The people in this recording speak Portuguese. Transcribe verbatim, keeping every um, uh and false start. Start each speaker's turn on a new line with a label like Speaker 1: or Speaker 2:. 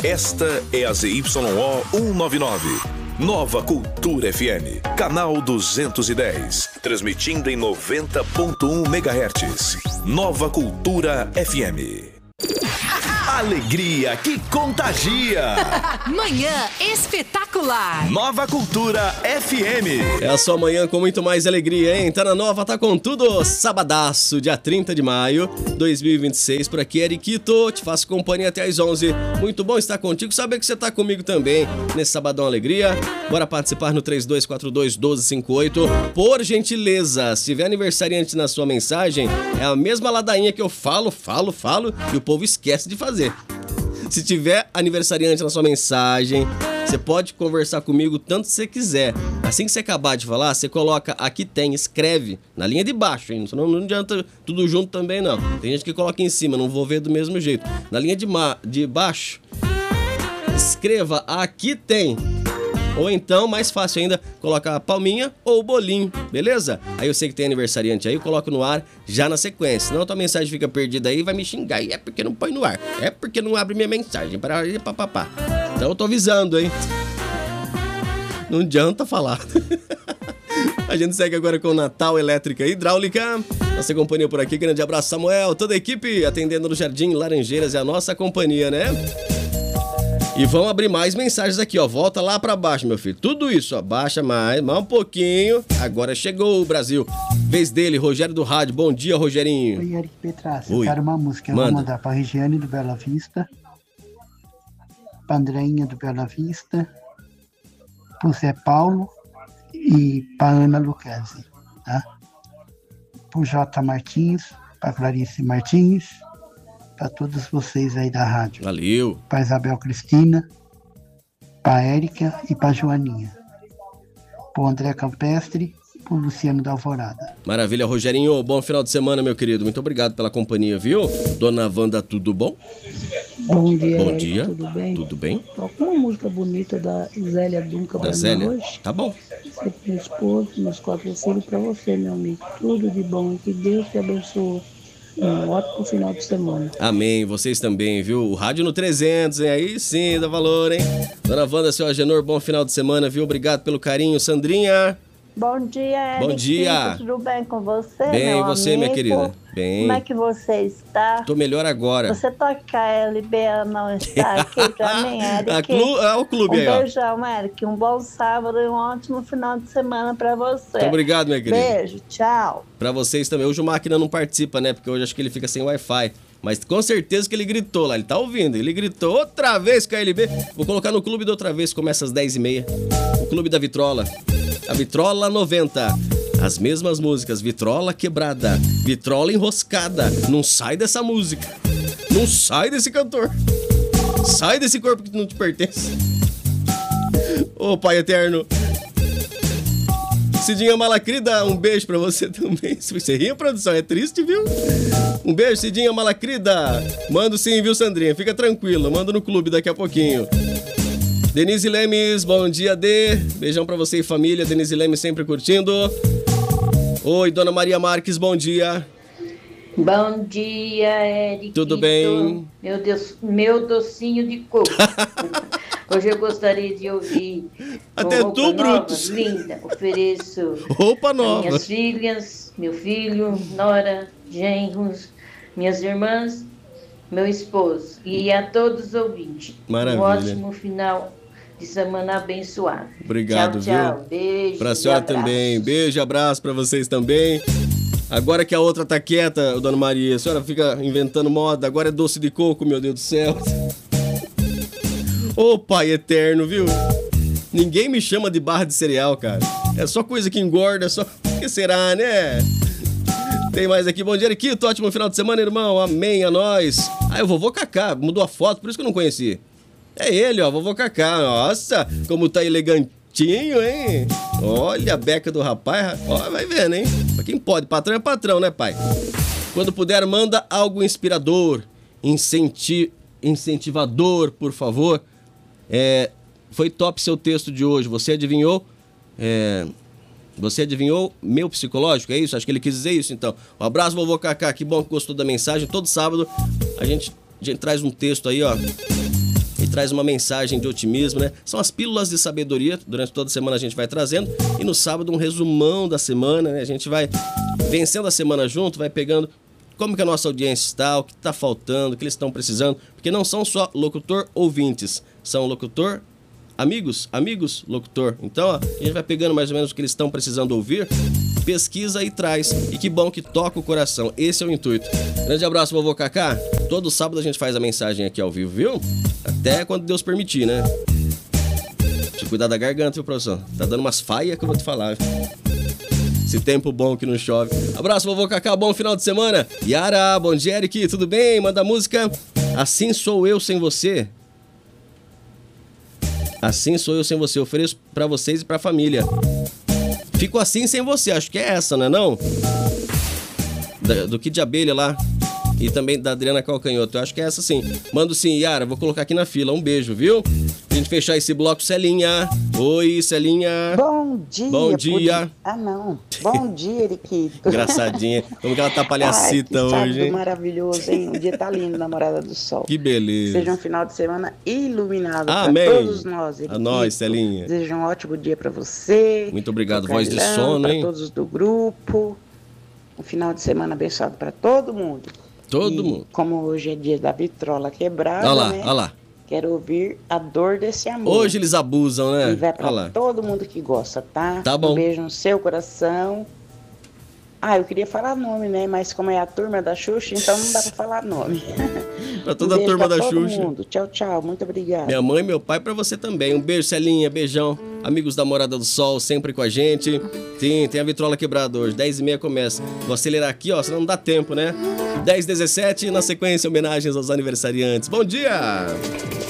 Speaker 1: Esta é a Z Y O cento e noventa e nove. Nova Cultura F M, canal duzentos e dez, transmitindo em noventa ponto um megahertz. Nova Cultura F M. Alegria que contagia.
Speaker 2: Manhã espetacular.
Speaker 1: Nova Cultura F M.
Speaker 3: É a sua manhã com muito mais alegria, hein? Tá na Nova, tá com tudo. Sabadaço, dia trinta de maio de dois mil e vinte e seis. Por aqui, Eriquito, te faço companhia até às onze. Muito bom estar contigo, saber que você tá comigo também nesse Sabadão Alegria. Bora participar no três dois quatro dois, um dois cinco oito. Por gentileza, se tiver aniversariante na sua mensagem, é a mesma ladainha que eu falo, falo, falo e o povo esquece de fazer. Se tiver aniversariante na sua mensagem, você pode conversar comigo tanto que você quiser. Assim que você acabar de falar, você coloca aqui tem, escreve na linha de baixo, hein? Não, não adianta tudo junto também, não. Tem gente que coloca em cima, não vou ver do mesmo jeito. Na linha de, ma- de baixo, escreva aqui tem. Ou então, mais fácil ainda, coloca a palminha ou o bolinho, beleza? Aí eu sei que tem aniversariante aí, eu coloco no ar já na sequência. Senão a tua mensagem fica perdida aí e vai me xingar. E é porque não põe no ar. É porque não abre minha mensagem. Papapá. Então eu tô avisando, hein? Não adianta falar. A gente segue agora com Natal Elétrica Hidráulica. Nossa companhia por aqui. Grande abraço, Samuel. Toda a equipe atendendo no Jardim Laranjeiras. É a nossa companhia, né? E vamos abrir mais mensagens aqui, ó. Volta lá pra baixo, meu filho. Tudo isso, ó. Baixa mais, mais um pouquinho. Agora chegou o Brasil. Vez dele, Rogério do Rádio. Bom dia, Rogerinho.
Speaker 4: Oi, Eric Petrazzi.
Speaker 3: Oi.
Speaker 4: Eu quero uma música. Eu
Speaker 3: Manda.
Speaker 4: vou mandar pra Regiane do Bela Vista, pra Andreinha do Bela Vista, pro Zé Paulo e pra Ana Lucchesi, tá? Pro J. Martins, pra Clarice Martins, para todos vocês aí da rádio.
Speaker 3: Valeu.
Speaker 4: Para Isabel Cristina, para Érica e para Joaninha. Para André Campestre, para Luciano da Alvorada.
Speaker 3: Maravilha, Rogerinho. Bom final de semana, meu querido. Muito obrigado pela companhia, viu? Dona Wanda, tudo bom?
Speaker 5: Bom dia,
Speaker 3: Bom
Speaker 5: Eric,
Speaker 3: dia.
Speaker 5: tudo bem?
Speaker 3: Tudo bem?
Speaker 5: Toca uma música bonita da Zélia Dunca
Speaker 3: Da
Speaker 5: pra mim
Speaker 3: Zélia?
Speaker 5: hoje.
Speaker 3: Tá bom.
Speaker 5: Você, meu esposo, meus quatro filhos, pra você, meu amigo. Tudo de bom e que Deus te abençoe. Um ótimo final de semana.
Speaker 3: Amém, vocês também, viu? O rádio no trezentos, hein? Aí sim, dá valor, hein? Dona Wanda, seu Agenor, bom final de semana, viu? Obrigado pelo carinho. Sandrinha.
Speaker 6: Bom dia, Eric.
Speaker 3: Bom dia.
Speaker 6: Tudo bem com você,
Speaker 3: Bem,
Speaker 6: meu
Speaker 3: e você,
Speaker 6: amigo?
Speaker 3: minha querida? Bem.
Speaker 6: Como é que você está?
Speaker 3: Tô melhor agora.
Speaker 6: Você toca a L B não está aqui pra mim, Eric?
Speaker 3: A clu... Ah, o clube
Speaker 6: um
Speaker 3: aí, ó.
Speaker 6: beijão, Eric. Um bom sábado e um ótimo final de semana pra você.
Speaker 3: Muito obrigado, minha querida.
Speaker 6: Beijo, tchau.
Speaker 3: Pra vocês também. Hoje o Máquina não participa, né? Porque hoje acho que ele fica sem Wi-Fi. Mas com certeza que ele gritou lá. Ele tá ouvindo. Ele gritou outra vez com a L B. Vou colocar no clube da outra vez. Começa às dez e meia. O clube da Vitrola. A Vitrola noventa. As mesmas músicas. Vitrola quebrada. Vitrola enroscada. Não sai dessa música. Não sai desse cantor. Sai desse corpo que não te pertence. Ô, Pai Eterno. Cidinha Malacrida, um beijo pra você também. Se você ria, produção, é triste, viu? Um beijo, Cidinha Malacrida. Mando sim, viu, Sandrinha? Fica tranquilo, mando no clube daqui a pouquinho. Denise Lemes, bom dia, Dê. Beijão pra você e família. Denise Lemes sempre curtindo. Oi, Dona Maria Marques, bom dia.
Speaker 7: Bom dia, Eric.
Speaker 3: Tudo bem?
Speaker 7: Meu Deus, meu docinho de coco. Hoje eu gostaria de ouvir
Speaker 3: Até
Speaker 7: roupa
Speaker 3: tu,
Speaker 7: nova,
Speaker 3: Brutus.
Speaker 7: linda. Ofereço
Speaker 3: Roupa nova.
Speaker 7: minhas filhas, meu filho, nora, genros, minhas irmãs, meu esposo e a todos os ouvintes.
Speaker 3: Maravilha.
Speaker 7: Um ótimo final de semana abençoado.
Speaker 3: Obrigado,
Speaker 7: tchau, tchau.
Speaker 3: viu?
Speaker 7: Beijo.
Speaker 3: Pra senhora
Speaker 7: e abraços.
Speaker 3: também. Beijo, abraço pra vocês também. Agora que a outra tá quieta, Dona Maria, a senhora fica inventando moda. Agora é doce de coco, meu Deus do céu. Ô, Pai Eterno, viu? Ninguém me chama de barra de cereal, cara. É só coisa que engorda, só... O que será, né? Tem mais aqui. Bom dia, Eriquito. Ótimo final de semana, irmão. Amém a nós. Ah, é o vovô Cacá. Mudou a foto, por isso que eu não conheci. É ele, ó, vovô Cacá. Nossa, como tá elegantinho, hein? Olha a beca do rapaz. Ó, vai vendo, hein? Pra quem pode. Patrão é patrão, né, pai? Quando puder, manda algo inspirador, incenti... incentivador, por favor. É, foi top seu texto de hoje. Você adivinhou? É, você adivinhou meu psicológico? É isso? Acho que ele quis dizer isso, então. Um abraço, vovô Cacá. Que bom que gostou da mensagem. Todo sábado a gente, a gente traz um texto aí, ó. E traz uma mensagem de otimismo, né? São as pílulas de sabedoria, durante toda a semana a gente vai trazendo, e no sábado um resumão da semana, né? A gente vai vencendo a semana junto, vai pegando como que a nossa audiência está, o que está faltando, o que eles estão precisando, porque não são só locutor ouvintes, são locutor amigos, amigos locutor. Então, ó, a gente vai pegando mais ou menos o que eles estão precisando ouvir, pesquisa e traz. E que bom que toca o coração. Esse é o intuito. Grande abraço, vovô Cacá. Todo sábado a gente faz a mensagem aqui ao vivo, viu? Até quando Deus permitir, né? Deixa eu cuidar da garganta, viu, professor? Tá dando umas faias que eu vou te falar. Esse tempo bom que não chove. Abraço, vovô Cacá. Bom final de semana. Yara, bom dia, Eric. Tudo bem? Manda a música Assim Sou Eu Sem Você. Assim sou eu sem você. Eu ofereço pra vocês e pra família. Fico assim sem você. Acho que é essa, não é não? Da, do Kid de Abelha lá. E também da Adriana Calcanhoto. Eu acho que é essa sim. Mando sim, Yara. Vou colocar aqui na fila. Um beijo, viu? Pra gente fechar esse bloco, Celinha. Oi, Celinha.
Speaker 8: Bom dia.
Speaker 3: Bom dia.
Speaker 8: Podia... Ah, não. Bom dia, Eriquito.
Speaker 3: Engraçadinha. Como que ela tá palhacita
Speaker 8: Ai, que
Speaker 3: hoje, hein?
Speaker 8: maravilhoso, hein? O dia tá lindo, namorada do sol.
Speaker 3: Que beleza.
Speaker 8: Seja um final de semana iluminado
Speaker 3: Amém.
Speaker 8: para todos nós, Eriquito.
Speaker 3: A nós, Celinha.
Speaker 8: Desejo um ótimo dia para você.
Speaker 3: Muito obrigado, voz de sono, hein?
Speaker 8: Para todos do grupo. Um final de semana abençoado para todo mundo.
Speaker 3: Todo
Speaker 8: e,
Speaker 3: mundo.
Speaker 8: Como hoje é dia da vitrola quebrada,
Speaker 3: olha lá,
Speaker 8: né?
Speaker 3: Olha lá.
Speaker 8: Quero ouvir A Dor Desse Amor.
Speaker 3: Hoje eles abusam, né?
Speaker 8: E vai pra todo mundo que gosta, tá?
Speaker 3: Tá bom.
Speaker 8: Um beijo no seu coração. Ah, eu queria falar nome, né? Mas como é a turma da Xuxa, então não dá pra falar nome.
Speaker 3: Pra toda
Speaker 8: um
Speaker 3: a
Speaker 8: beijo
Speaker 3: turma
Speaker 8: pra
Speaker 3: da
Speaker 8: todo
Speaker 3: Xuxa.
Speaker 8: Mundo. Tchau, tchau. Muito obrigada.
Speaker 3: Minha mãe e meu pai, pra você também. Um beijo, Celinha. Beijão. Amigos da Morada do Sol, sempre com a gente. Sim, tem a vitrola quebrada hoje. dez e meia começa. Vou acelerar aqui, ó, senão não dá tempo, né? dez e dezessete, na sequência, homenagens aos aniversariantes. Bom dia!